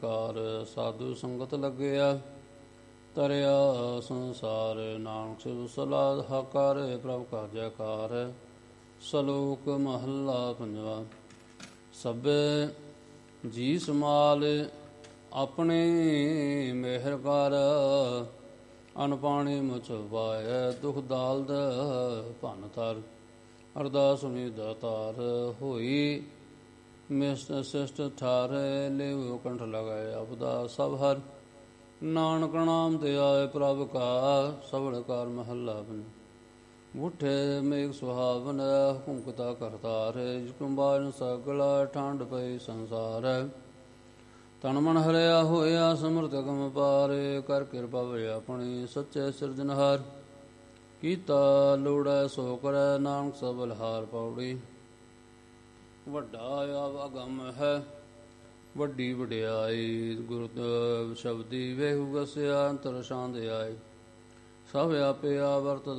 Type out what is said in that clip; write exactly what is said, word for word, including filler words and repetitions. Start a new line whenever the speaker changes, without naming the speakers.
ਕਾਰ ਸਾਧੂ ਸੰਗਤ ਲੱਗਿਆ, ਤਰਿਆ ਸੰਸਾਰ ਨਾਨਕ ਸਿਵ ਸਲਾਹ ਹਕਾਰ ਪ੍ਰਭ ਕਾ ਜੈਕਾਰ। ਸਲੋਕ ਮਹੱਲਾ ਪੰਜਵਾ। ਸਭੇ ਜੀ ਸਮਾਲ ਆਪਣੇ ਮਿਹਰ ਕਰ, ਅਨ ਪਾਣੀ ਮੁਝ ਪਾਇ ਦੁਖ ਦਾਲਦ ਭੰਨ ਤਰ। ਅਰਦਾਸ ਸੁਣੀ ਦਾਤਾਰ ਹੋਈ ਮਿਸ਼ਟ ਸਿਸ਼ਟ ਠਾਰ, ਲਿਵ ਕੰਠ ਲਗਾਏ ਆਪਦਾ ਸਭ ਹਰ। ਨਾਨਕ ਨਾਮ ਤੇ ਆਏ ਪ੍ਰਭ ਕਾ, ਸਬਲ ਕਾਰ ਮਹੱਲਾ ਪੰਜਵਾ। ਉਠੇ ਮੇਘ ਸੁਹਾਵਨ ਹੁਕਮਤਾ ਕਰਤਾਰ, ਕੁੰਭਾਨ ਸਗਲਾ ਠੰਡ ਪਈ ਸੰਸਾਰ। ਤਨ ਮਨ ਹਰਿਆ ਹੋਇਆ ਸਮਰਥ ਅਗਮ ਪਾਰ, ਕਰ ਕਿਰਪਾ ਵੇ ਆਪਣੀ ਸੱਚੇ ਸਿਰਜਨਹਾਰ। ਕੀਤਾ ਲੋੜੈ ਸੋ ਕਰੈ ਨਾਨਕ ਸਬਲ ਹਾਰ ਪੌੜੀ। ਵੱਡਾ ਆਵਾਗਮ ਹੈ ਵੱਡੀ ਵਡਿਆਈ, ਗੁਰ ਸ਼ਬਦੀ ਵੇਹੂ ਵਸਿਆ ਅੰਤਰ ਛਾਂਦ ਆਏ। ਸਭ ਆਪੇ ਆਵਰਤ